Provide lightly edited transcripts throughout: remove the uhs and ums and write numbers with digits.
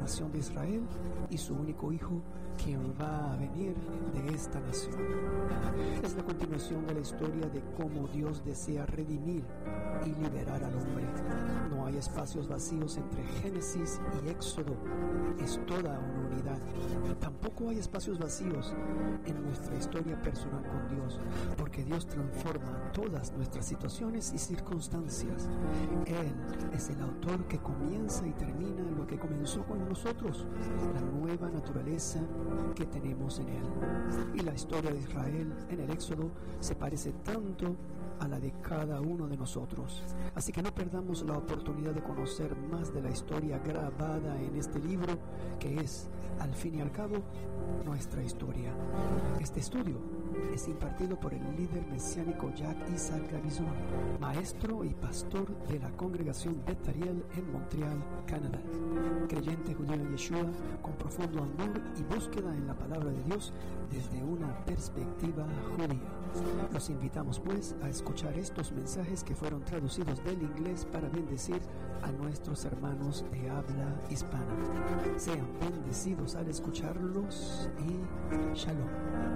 nación de Israel y su único hijo, quien va a venir de esta nación. Es la continuación de la historia de cómo Dios desea redimir y liberar al hombre. No hay espacios vacíos entre Génesis y Éxodo, es toda una unidad. Tampoco hay espacios vacíos en nuestra historia personal con Dios, porque Dios transforma todas nuestras situaciones y circunstancias. Él es el autor que comienza y termina lo que comenzó con nosotros, la nueva naturaleza que tenemos en Él. Y la historia de Israel en el Éxodo se parece tanto a la de cada uno de nosotros. Así que no perdamos la oportunidad de conocer más de la historia grabada en este libro, que es, al fin y al cabo, nuestra historia. Este estudio es impartido por el líder mesiánico Jack Isaac Gavison, maestro y pastor de la congregación Beth Ariel en Montreal, Canadá, creyente judío en Yeshua con profundo amor y búsqueda en la palabra de Dios desde una perspectiva judía. Los invitamos pues a escuchar estos mensajes que fueron traducidos del inglés para bendecir a nuestros hermanos de habla hispana. Sean bendecidos al escucharlos y Shalom.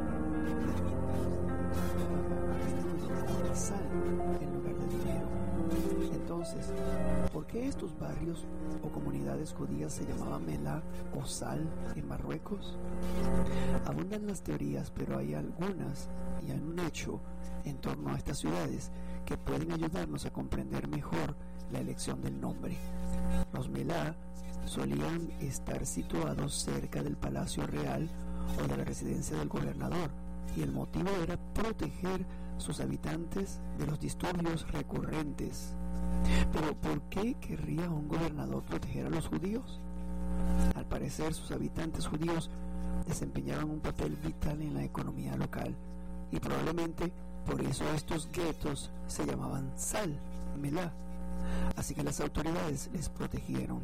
Sal en lugar de dinero. Entonces, ¿por qué estos barrios o comunidades judías se llamaban Melá o Sal en Marruecos? Abundan las teorías, pero hay algunas y hay un hecho en torno a estas ciudades que pueden ayudarnos a comprender mejor la elección del nombre. Los Melá solían estar situados cerca del Palacio Real o de la residencia del gobernador, y el motivo era proteger sus habitantes de los disturbios recurrentes. Pero ¿por qué querría un gobernador proteger a los judíos? Al parecer, sus habitantes judíos desempeñaban un papel vital en la economía local, y probablemente por eso estos guetos se llamaban Sal, Melá. Así que las autoridades les protegieron.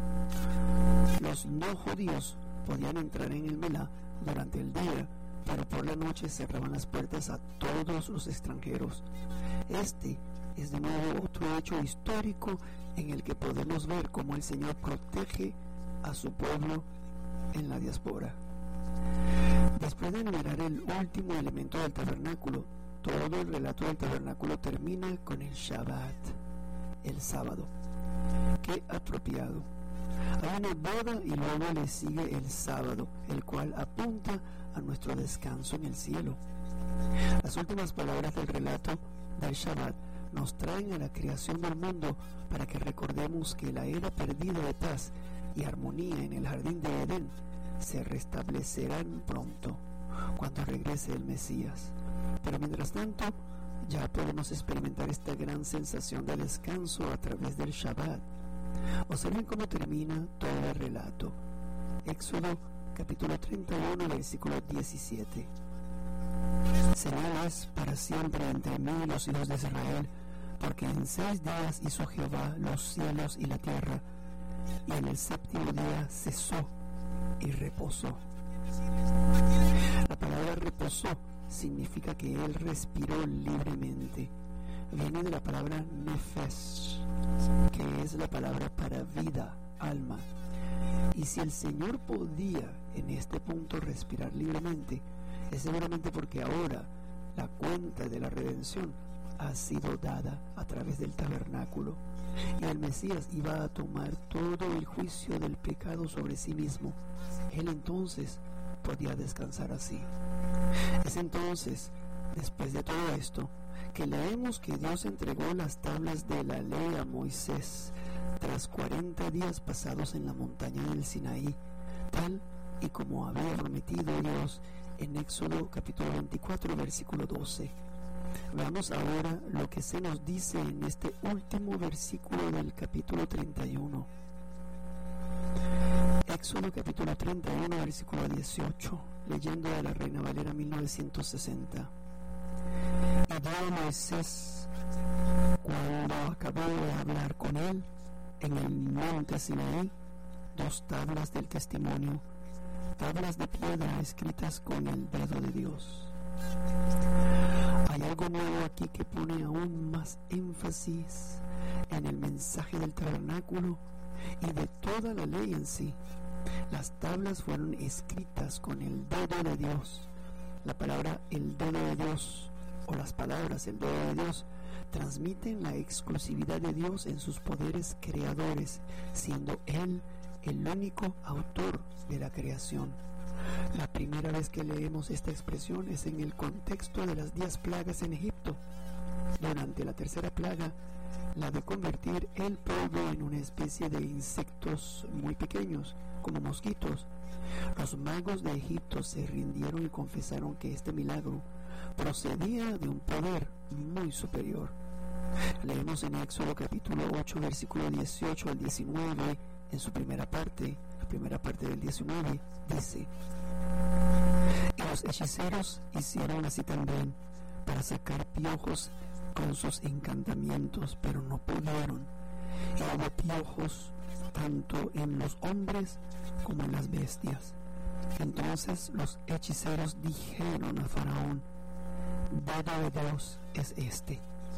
Los no judíos podían entrar en el Melá durante el día, pero por la noche cerraban las puertas a todos los extranjeros. Este es de nuevo otro hecho histórico en el que podemos ver cómo el Señor protege a su pueblo en la diáspora. Después de enumerar el último elemento del tabernáculo, todo el relato del tabernáculo termina con el Shabbat, el sábado. ¡Qué apropiado! Hay una boda y luego le sigue el sábado, el cual apunta a nuestro descanso en el cielo. Las últimas palabras del relato del Shabbat nos traen a la creación del mundo para que recordemos que la era perdida de paz y armonía en el jardín de Edén se restablecerán pronto, cuando regrese el Mesías. Pero mientras tanto, ya podemos experimentar esta gran sensación de descanso a través del Shabbat. Observen cómo termina todo el relato. Éxodo capítulo 31, versículo 17. Señal es para siempre entre mí y los hijos de Israel, porque en 6 días hizo Jehová los cielos y la tierra, y en el 7º día cesó y reposó. La palabra reposó significa que él respiró libremente. Viene de la palabra nefesh, que es la palabra para vida, alma. Y si el Señor podía en este punto respirar libremente, es seguramente porque ahora la cuenta de la redención ha sido dada a través del tabernáculo, y el Mesías iba a tomar todo el juicio del pecado sobre sí mismo. Él entonces podía descansar así. Es entonces, después de todo esto, que leemos que Dios entregó las tablas de la ley a Moisés tras 40 días pasados en la montaña del Sinaí, tal y como había prometido Dios en Éxodo capítulo 24, versículo 12. Veamos ahora lo que se nos dice en este último versículo del capítulo 31. Éxodo capítulo 31, versículo 18, leyendo de la Reina Valera 1960. Y dio a Moisés, cuando acabó de hablar con él en el monte Sinaí, 2 tablas del testimonio, tablas de piedra escritas con el dedo de Dios. Hay algo nuevo aquí que pone aún más énfasis en el mensaje del tabernáculo y de toda la ley en sí. Las tablas fueron escritas con el dedo de Dios. La palabra el dedo de Dios, o las palabras el dedo de Dios, transmiten la exclusividad de Dios en sus poderes creadores, siendo Él el único autor de la creación. La primera vez que leemos esta expresión es en el contexto de las 10 plagas en Egipto. Durante la tercera plaga, la de convertir el polvo en una especie de insectos muy pequeños, como mosquitos, los magos de Egipto se rindieron y confesaron que este milagro procedía de un poder muy superior. Leemos en Éxodo capítulo 8, versículo 18 al 19, en su primera parte, la primera parte del 19, dice: y los hechiceros hicieron así también para sacar piojos con sus encantamientos, pero no pudieron. Y hubo piojos tanto en los hombres como en las bestias. Entonces los hechiceros dijeron a Faraón: dedo de Dios es este.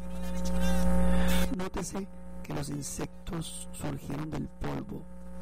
Nótese que los insectos surgieron del polvo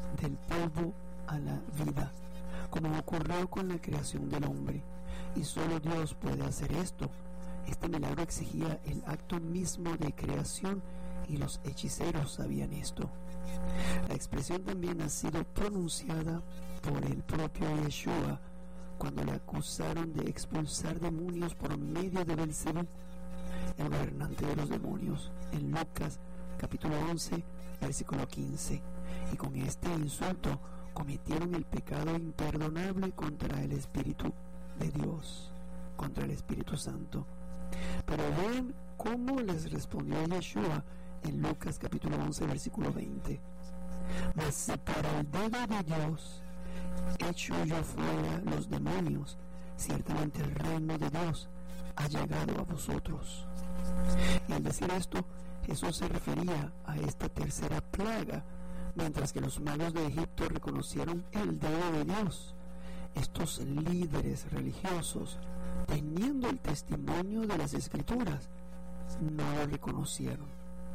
a la vida, como ocurrió con la creación del hombre, y solo Dios puede hacer esto. Este milagro exigía el acto mismo de creación y los hechiceros sabían esto. La expresión también ha sido pronunciada por el propio Yeshua cuando le acusaron de expulsar demonios por medio de Belcebú, el gobernante de los demonios, en Lucas capítulo 11, versículo 15. Y con este insulto cometieron el pecado imperdonable contra el Espíritu de Dios, contra el Espíritu Santo. Pero vean cómo les respondió Yeshua en Lucas capítulo 11, versículo 20. Mas si por el dedo de Dios echo yo fuera los demonios, ciertamente el reino de Dios ha llegado a vosotros. Y al decir esto, Jesús se refería a esta tercera plaga, mientras que los magos de Egipto reconocieron el dedo de Dios. Estos líderes religiosos, teniendo el testimonio de las Escrituras, no lo reconocieron.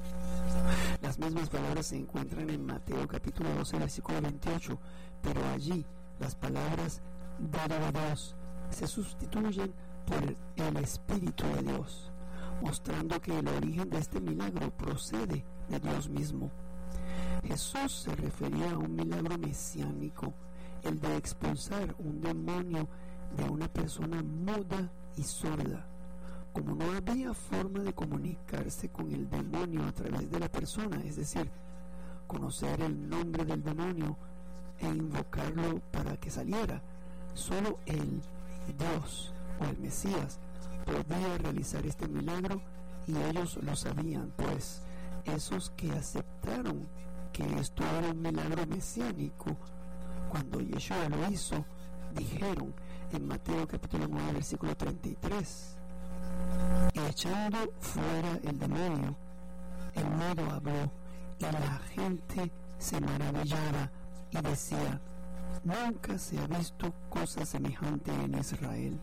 Las mismas palabras se encuentran en Mateo capítulo 12, versículo 28, pero allí las palabras dedo de Dios se sustituyen por el Espíritu de Dios, mostrando que el origen de este milagro procede de Dios mismo. Jesús se refería a un milagro mesiánico, el de expulsar un demonio de una persona muda y sorda. Como no había forma de comunicarse con el demonio a través de la persona, es decir, conocer el nombre del demonio e invocarlo para que saliera, solo el Dios o el Mesías podía realizar este milagro, y ellos lo sabían, pues esos que aceptaron que esto era un milagro mesiánico, cuando Yeshua lo hizo, dijeron en Mateo capítulo 9, versículo 33: y echando fuera el demonio, el mudo habló, y la gente se maravillaba y decía: nunca se ha visto cosa semejante en Israel.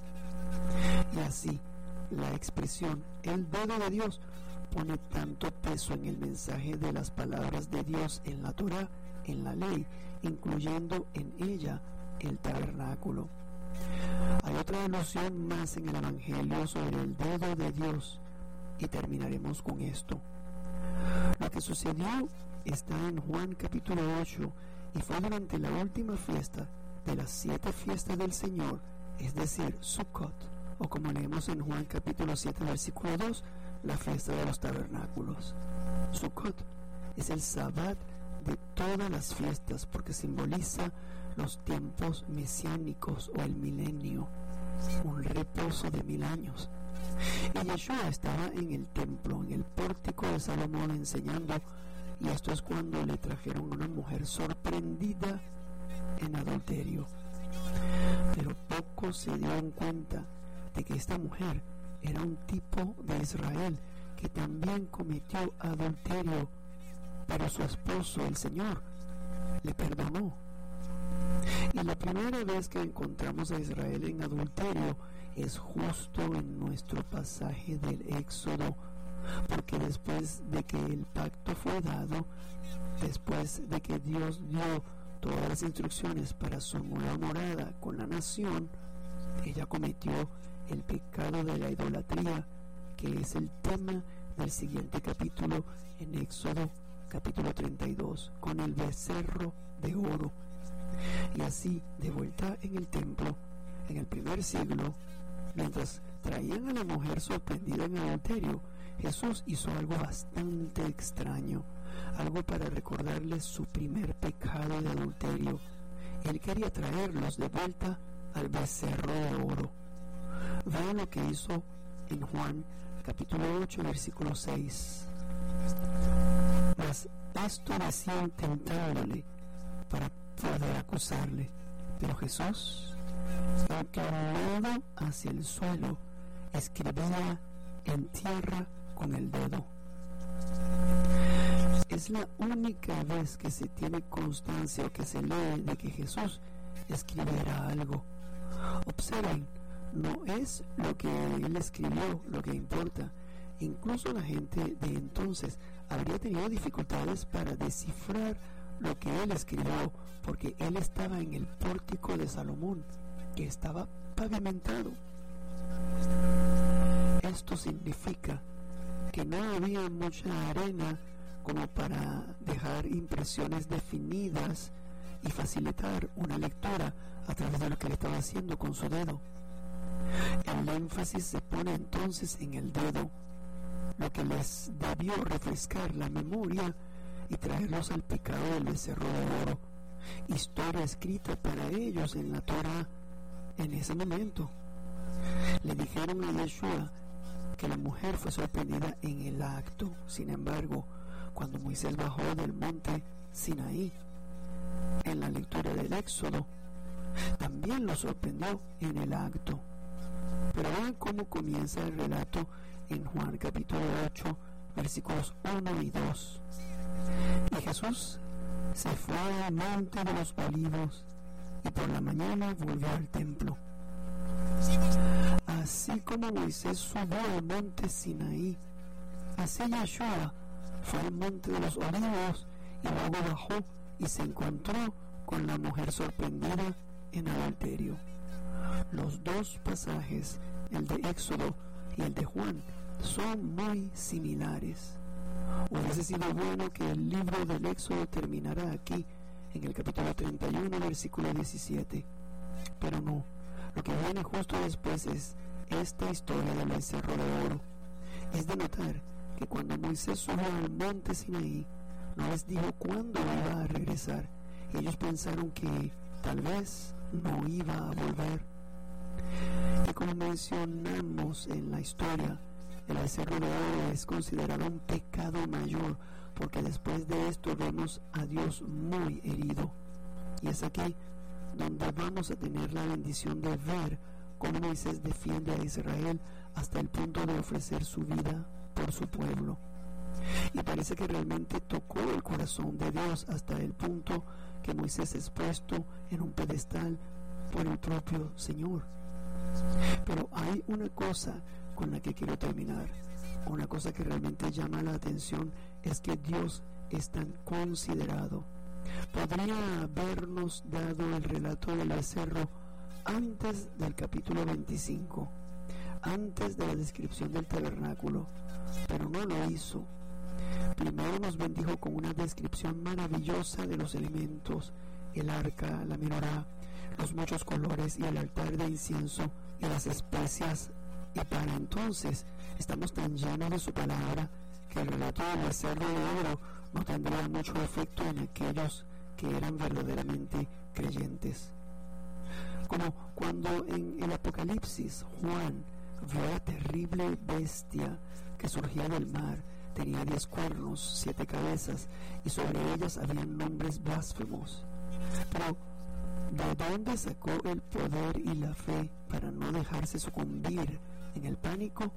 Y así, la expresión el dedo de Dios pone tanto peso en el mensaje de las palabras de Dios en la Torá, en la ley, incluyendo en ella el tabernáculo. Hay otra alusión más en el Evangelio sobre el dedo de Dios, y terminaremos con esto. Lo que sucedió está en Juan capítulo 8, y fue durante la última fiesta de las 7 fiestas del Señor, es decir, Sukkot, o como leemos en Juan capítulo 7, versículo 2, la fiesta de los tabernáculos. Sukkot es el Sabbat de todas las fiestas porque simboliza los tiempos mesiánicos o el milenio, un reposo de 1000 años. Y Yeshua estaba en el templo, en el pórtico de Salomón, enseñando, y esto es cuando le trajeron una mujer sorprendida en adulterio. Pero pocos se dieron cuenta de que esta mujer era un tipo de Israel que también cometió adulterio, pero su esposo, el Señor, le perdonó. Y la primera vez que encontramos a Israel en adulterio es justo en nuestro pasaje del Éxodo, porque después de que el pacto fue dado, después de que Dios dio todas las instrucciones para su nueva morada con la nación, ella cometió el pecado de la idolatría, que es el tema del siguiente capítulo en Éxodo capítulo 32, con el becerro de oro. Y así, de vuelta en el templo, en el primer siglo, mientras traían a la mujer sorprendida en adulterio, Jesús hizo algo bastante extraño, algo para recordarles su primer pecado de adulterio. Él quería traerlos de vuelta al becerro de oro. Vean lo que hizo en Juan capítulo 8, versículo 6. Mas esto decían tentándole para poder acusarle. Pero Jesús, inclinado hacia el suelo, escribía en tierra con el dedo. Es la única vez que se tiene constancia o que se lee de que Jesús escribiera algo. Observen, no es lo que él escribió lo que importa. Incluso la gente de entonces habría tenido dificultades para descifrar lo que él escribió, porque él estaba en el pórtico de Salomón, que estaba pavimentado. Esto significa que no había mucha arena como para dejar impresiones definidas y facilitar una lectura a través de lo que él estaba haciendo con su dedo. El énfasis se pone entonces en el dedo, lo que les debió refrescar la memoria y traerlos al pecado del becerro de oro, historia escrita para ellos en la Torá en ese momento. Le dijeron a Yeshua que la mujer fue sorprendida en el acto. Sin embargo, cuando Moisés bajó del monte Sinaí, en la lectura del Éxodo, también lo sorprendió en el acto. Pero vean cómo comienza el relato en Juan capítulo 8, versículos 1 y 2. Y Jesús se fue al monte de los olivos y por la mañana volvió al templo. Así como Moisés subió al monte Sinaí, así Yeshua fue al monte de los olivos y luego bajó y se encontró con la mujer sorprendida en adulterio. Los dos pasajes, el de Éxodo y el de Juan, son muy similares. Hubiese sido bueno que el libro del Éxodo terminara aquí, en el capítulo 31, versículo 17. Pero no, lo que viene justo después es esta historia del becerro de oro. Es de notar que cuando Moisés subió al monte Sinaí, no les dijo cuándo iba a regresar. Ellos pensaron que tal vez no iba a volver. Y como mencionamos en la historia, el becerro de oro es considerado un pecado mayor, porque después de esto vemos a Dios muy herido. Y es aquí donde vamos a tener la bendición de ver cómo Moisés defiende a Israel hasta el punto de ofrecer su vida por su pueblo. Y parece que realmente tocó el corazón de Dios hasta el punto que Moisés es puesto en un pedestal por el propio Señor. Pero hay una cosa con la que quiero terminar. Una cosa que realmente llama la atención es que Dios es tan considerado. Podría habernos dado el relato del becerro antes del capítulo 25, antes de la descripción del tabernáculo, pero no lo hizo. Primero nos bendijo con una descripción maravillosa de los elementos, el arca, la menorá, los muchos colores y el altar de incienso y las especias. Y para entonces estamos tan llenos de su palabra que el relato del becerro de oro no tendría mucho efecto en aquellos que eran verdaderamente creyentes. Como cuando en el Apocalipsis Juan vio a la terrible bestia que surgía del mar. Tenía 10 cuernos, 7 cabezas, y sobre ellas habían nombres blasfemos. Pero, ¿de dónde sacó el poder y la fe para no dejarse sucumbir en el pánico?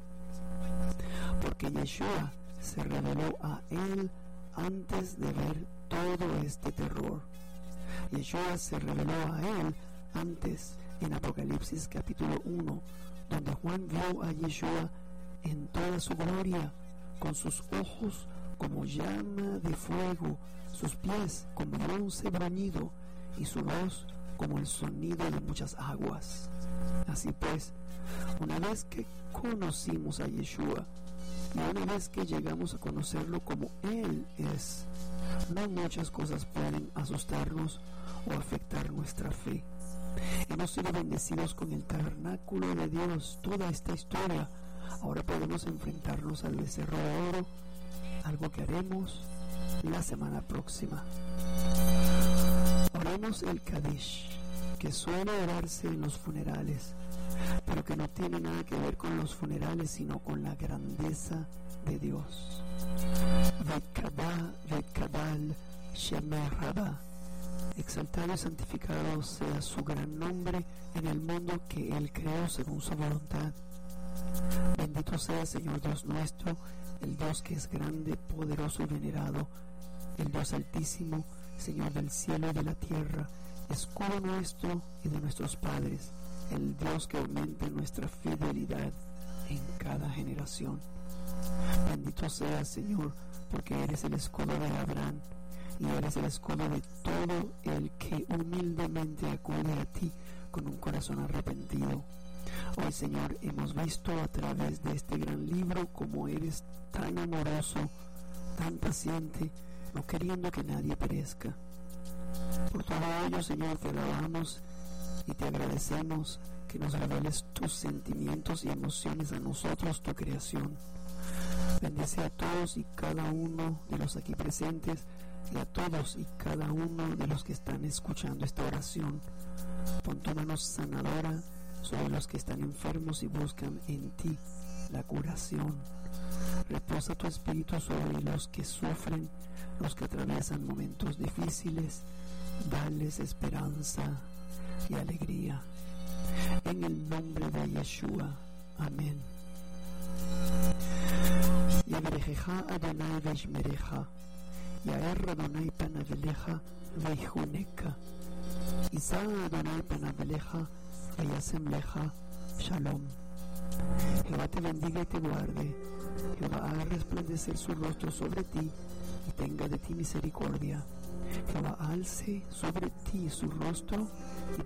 Porque Yeshua se reveló a él antes de ver todo este terror. Yeshua se reveló a él antes en Apocalipsis capítulo 1, donde Juan vio a Yeshua en toda su gloria, con sus ojos como llama de fuego, sus pies como bronce bruñido y su voz como el sonido de muchas aguas. Así pues, una vez que conocimos a Yeshua y una vez que llegamos a conocerlo como Él es, no muchas cosas pueden asustarnos o afectar nuestra fe. Hemos sido bendecidos con el tabernáculo de Dios, toda esta historia. Ahora podemos enfrentarnos al becerro de oro, algo que haremos la semana próxima. Oremos el Kadish, que suele orarse en los funerales, pero que no tiene nada que ver con los funerales, sino con la grandeza de Dios. Vekada, Vekadal, Shemer Rabá. Exaltado y santificado sea su gran nombre en el mundo que Él creó según su voluntad. Bendito sea Señor Dios nuestro, el Dios que es grande, poderoso y venerado, el Dios altísimo, Señor del cielo y de la tierra, escudo nuestro y de nuestros padres, el Dios que aumente nuestra fidelidad en cada generación. Bendito sea Señor, porque eres el escudo de Abraham, y eres el escudo de todo el que humildemente acude a ti con un corazón arrepentido. Hoy, Señor, hemos visto a través de este gran libro cómo eres tan amoroso, tan paciente, no queriendo que nadie perezca. Por todo ello, Señor, te alabamos y te agradecemos que nos reveles tus sentimientos y emociones a nosotros, tu creación. Bendice a todos y cada uno de los aquí presentes, y a todos y cada uno de los que están escuchando esta oración. Pon tu mano sanadora sobre los que están enfermos y buscan en ti la curación. Reposa tu espíritu sobre los que sufren, los que atraviesan momentos difíciles. Dales esperanza y alegría. En el nombre de Yeshua. Amén. Yabrejeja Adonai Veshmereja. Yaer Adonai Panaveleja Veihuneka. Isa Adonai Panaveleja Vayasemleja Shalom. Jehová te bendiga y te guarde. Jehová haga resplandecer su rostro sobre ti y tenga de ti misericordia. Jehová alce sobre ti su rostro y